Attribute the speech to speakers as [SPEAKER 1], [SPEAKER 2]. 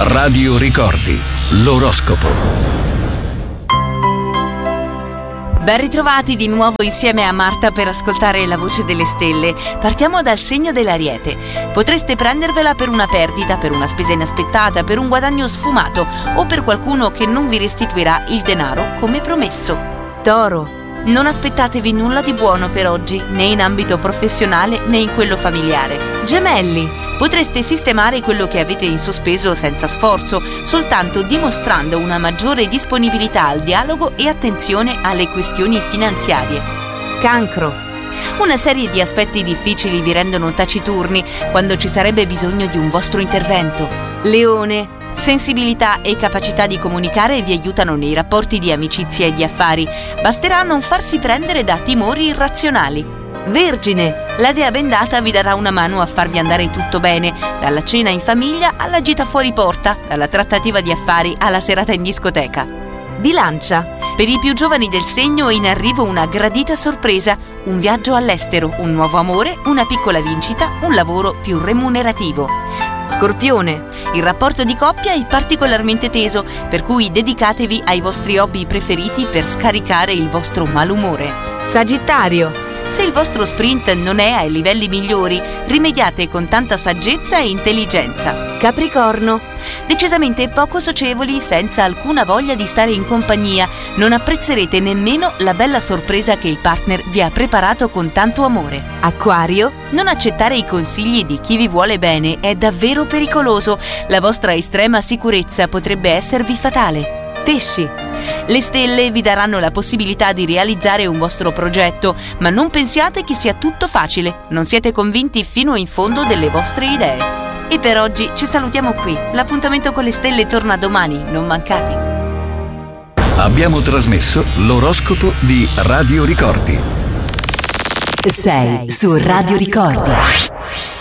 [SPEAKER 1] Radio Ricordi, l'oroscopo.
[SPEAKER 2] Ben ritrovati di nuovo insieme a Marta per ascoltare la voce delle stelle. Partiamo dal segno dell'Ariete. Potreste prendervela per una perdita, per una spesa inaspettata, per un guadagno sfumato o per qualcuno che non vi restituirà il denaro come promesso. Toro. Non aspettatevi nulla di buono per oggi, né in ambito professionale né in quello familiare. Gemelli. Potreste sistemare quello che avete in sospeso senza sforzo, soltanto dimostrando una maggiore disponibilità al dialogo e attenzione alle questioni finanziarie. Cancro. Una serie di aspetti difficili vi rendono taciturni quando ci sarebbe bisogno di un vostro intervento. Leone. Sensibilità e capacità di comunicare vi aiutano nei rapporti di amicizia e di affari. Basterà non farsi prendere da timori irrazionali. Vergine. La dea bendata vi darà una mano a farvi andare tutto bene, dalla cena in famiglia alla gita fuori porta, dalla trattativa di affari alla serata in discoteca. Bilancia. Per i più giovani del segno è in arrivo una gradita sorpresa, un viaggio all'estero, un nuovo amore, una piccola vincita, un lavoro più remunerativo. Scorpione. Il rapporto di coppia è particolarmente teso, per cui dedicatevi ai vostri hobby preferiti per scaricare il vostro malumore. Sagittario. Se il vostro sprint non è ai livelli migliori, rimediate con tanta saggezza e intelligenza. Capricorno. Decisamente poco socievoli, senza alcuna voglia di stare in compagnia, non apprezzerete nemmeno la bella sorpresa che il partner vi ha preparato con tanto amore. Acquario. Non accettare i consigli di chi vi vuole bene è davvero pericoloso, la vostra estrema sicurezza potrebbe esservi fatale. Pesci. Le stelle vi daranno la possibilità di realizzare un vostro progetto, ma non pensiate che sia tutto facile, non siete convinti fino in fondo delle vostre idee. E per oggi ci salutiamo qui, l'appuntamento con le stelle torna domani, non mancate.
[SPEAKER 1] Abbiamo trasmesso l'oroscopo di Radio Ricordi.
[SPEAKER 3] Sei su Radio Ricordi.